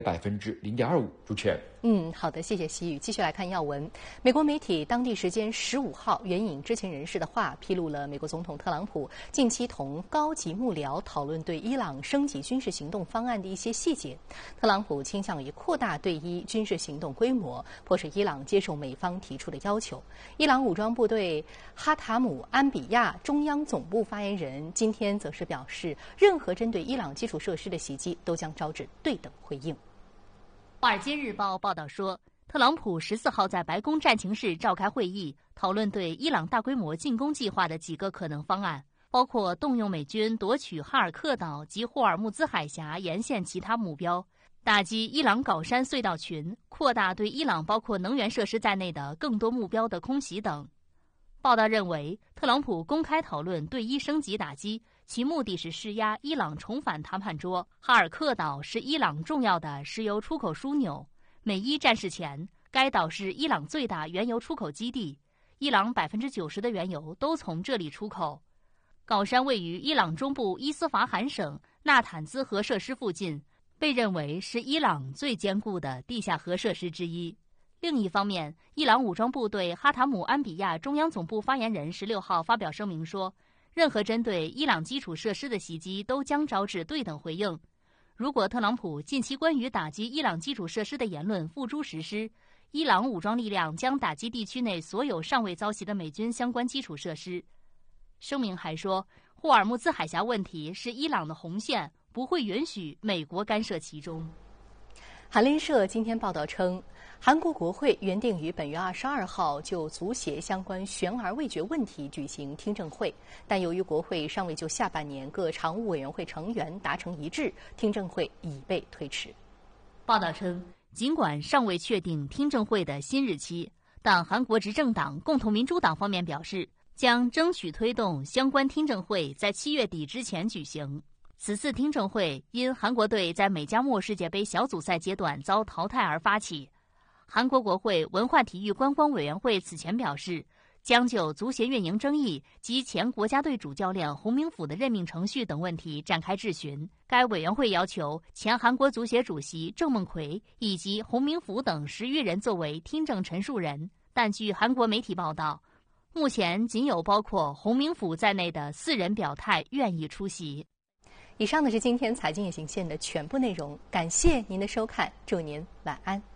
0.25%。主持人。 好的，谢谢西宇。继续来看要闻。美国媒体当地时间15号援引知情人士的话，披露了美国总统特朗普近期同高级幕僚讨论对伊朗升级军事行动方案的一些细节。特朗普倾向于扩大对伊军事行动规模，迫使伊朗接受美方提出的要求。伊朗武装部队哈塔姆安比亚中央总部发言人今天则是表示，任何针对伊朗基础设施的袭击都将招致对等回应。 《华尔街日报》报道说，特朗普14号在白宫战情室召开会议，讨论对伊朗大规模进攻计划的几个可能方案，包括动用美军夺取哈尔克岛及霍尔木兹海峡沿线其他目标，打击伊朗高山隧道群，扩大对伊朗包括能源设施在内的更多目标的空袭等。报道认为，特朗普公开讨论对伊升级打击，其目的是施压伊朗重返谈判桌。哈尔克岛是伊朗重要的石油出口枢纽，美伊战事前，该岛是伊朗最大原油出口基地，伊朗90%的原油都从这里出口。高山位于伊朗中部伊斯法罕省纳坦兹核设施附近，被认为是伊朗最坚固的地下核设施之一。另一方面，伊朗武装部队哈塔姆安比亚中央总部发言人16号发表声明说，任何针对伊朗基础设施的袭击都将招致对等回应。如果特朗普近期关于打击伊朗基础设施的言论付诸实施，伊朗武装力量将打击地区内所有尚未遭袭的美军相关基础设施。声明还说，霍尔木兹海峡问题是伊朗的红线，不会允许美国干涉其中。 韩联社今天报道称，韩国国会原定于本月22号就足协相关悬而未决问题举行听证会，但由于国会尚未就下半年各常务委员会成员达成一致，听证会已被推迟。 报道称，尽管尚未确定听证会的新日期，但韩国执政党共同民主党方面表示，将争取推动相关听证会在7月底之前举行。此次听证会因韩国队在美加墨世界杯小组赛阶段遭淘汰而发起。韩国国会文化体育观光委员会此前表示，将就足协运营争议及前国家队主教练洪明甫的任命程序等问题展开质询。该委员会要求前韩国足协主席郑梦奎以及洪明甫等10余人作为听证陈述人，但据韩国媒体报道，目前仅有包括洪明甫在内的4人表态愿意出席。 以上的是今天财经夜行线的全部内容，感谢您的收看，祝您晚安。